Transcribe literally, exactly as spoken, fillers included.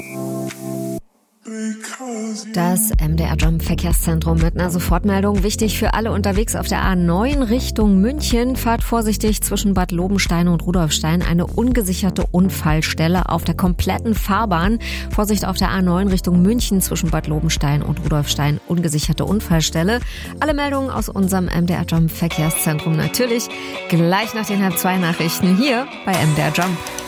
Das M D R Jump Verkehrszentrum mit einer Sofortmeldung. Wichtig für alle unterwegs auf der A neun Richtung München. Fahrt vorsichtig zwischen Bad Lobenstein und Rudolfstein. Eine ungesicherte Unfallstelle auf der kompletten Fahrbahn. Vorsicht auf der A neun Richtung München zwischen Bad Lobenstein und Rudolfstein. Ungesicherte Unfallstelle. Alle Meldungen aus unserem M D R Jump Verkehrszentrum natürlich gleich nach den halb zwei Nachrichten hier bei M D R Jump.